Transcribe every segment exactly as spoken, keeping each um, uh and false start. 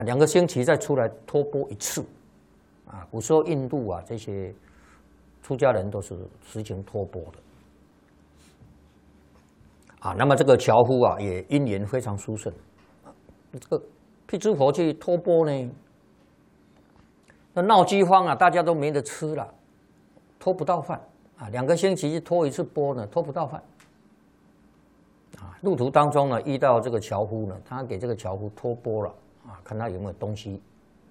两个星期再出来托钵一次，啊，古时候印度啊这些出家人都是实行托钵的，啊，那么这个樵夫啊也因缘非常殊胜，这个辟支佛去托钵呢，那闹饥荒啊，大家都没得吃了，托不到饭啊，两个星期去托一次钵呢，托不到饭。啊，路途当中呢，遇到这个樵夫呢，他给这个樵夫托钵了啊，看他有没有东西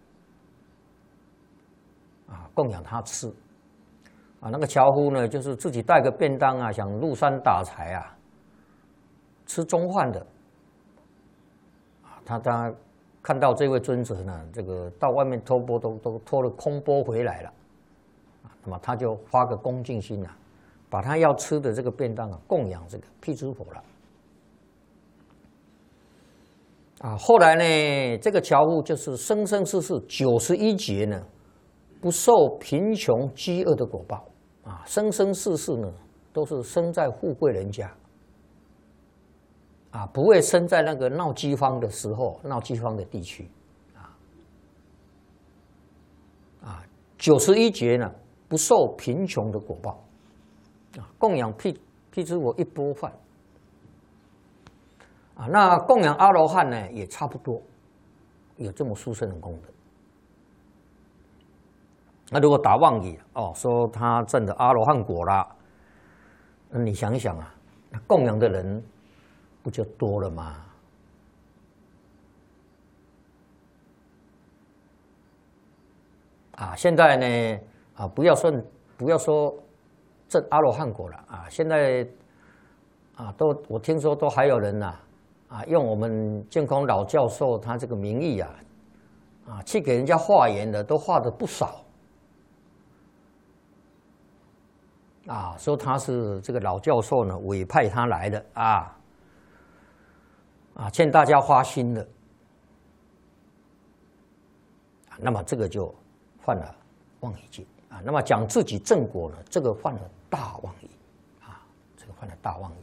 啊供养他吃啊。那个樵夫呢，就是自己带个便当啊，想入山打柴啊，吃中饭的啊。他他看到这位尊者呢，这个到外面托钵都都托了空钵回来了啊，那么他就发个恭敬心啊，把他要吃的这个便当啊供养这个辟支佛了。啊，后来呢，这个樵夫就是生生世世九十一劫呢，不受贫穷饥饿的果报啊，生生世世呢都是生在富贵人家，啊，不会生在那个闹饥荒的时候、闹饥荒的地区，啊，啊，九十一劫呢不受贫穷的果报，啊，供养辟辟支佛一钵饭。啊，那供养阿罗汉呢，也差不多有这么殊胜的功德。那如果打妄语哦，说他证的阿罗汉果啦，那你想一想啊，那供养的人不就多了吗？啊，现在呢，啊，不要说不要说证阿罗汉果了啊，现在啊，都我听说都还有人呐、啊。啊，用我们净空老教授他这个名义啊，啊，去给人家化缘的都化的不少，啊，说他是这个老教授呢委派他来的啊，啊，劝大家花心的，啊，那么这个就犯了妄语戒啊。那么讲自己正果呢，这个犯了大妄语啊，这个犯了大妄语。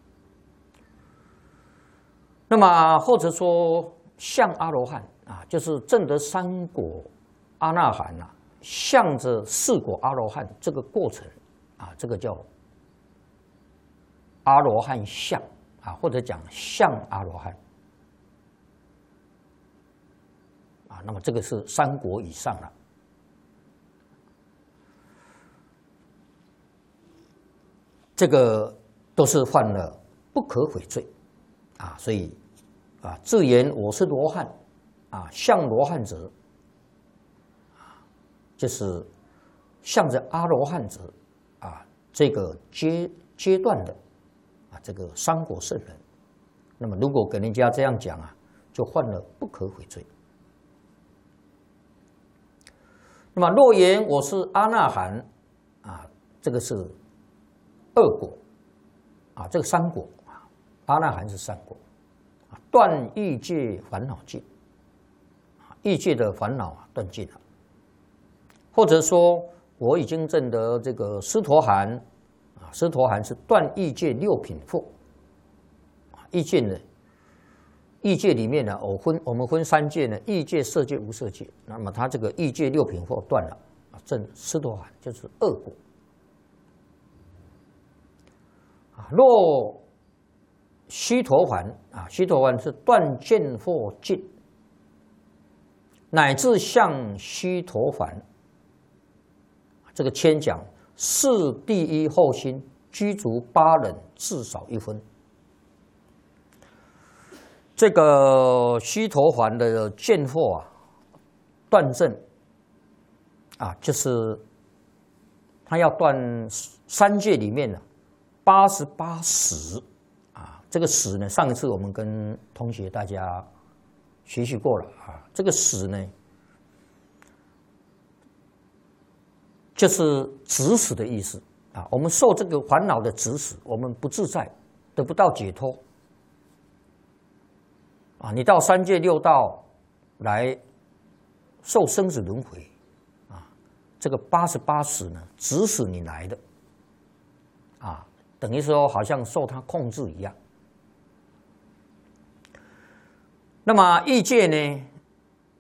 那么或者说像阿罗汉啊，就是证得三果阿那含啊，向着四果阿罗汉这个过程啊，这个叫阿罗汉相啊，或者讲相阿罗汉啊，那么这个是三果以上了。这个都是犯了不可悔罪啊，所以啊，自言我是罗汉啊，向罗汉者啊，就是向着阿罗汉者啊这个阶阶段的啊这个三果圣人。那么如果给人家这样讲啊，就犯了不可悔罪。那么若言我是阿那含啊，这个是二果啊，这个三果啊，阿那含是三果啊，断欲界烦恼尽啊，欲界的烦恼啊断尽了。或者说我已经证得这个斯陀含啊，斯陀含是断欲界六品惑啊，欲界呢，欲界里面呢，我分我们分三界呢，欲界、色界、无色界。那么它这个欲界六品惑断了啊，证斯陀含就是二果。啊，若须陀洹啊，须陀洹是断见惑尽，乃至向须陀洹。这个谦讲是第一后心，居足八忍，至少一分。这个须陀洹的见惑啊，断证啊，就是他要断三界里面呢八十八识啊。这个识呢，上一次我们跟同学大家学习过了啊。这个识呢，就是执使的意思啊。我们受这个烦恼的执使，我们不自在，得不到解脱。啊，你到三界六道来受生死轮回，啊，这个八十八识呢，指使你来的，啊，等于说好像受他控制一样。那么欲界呢，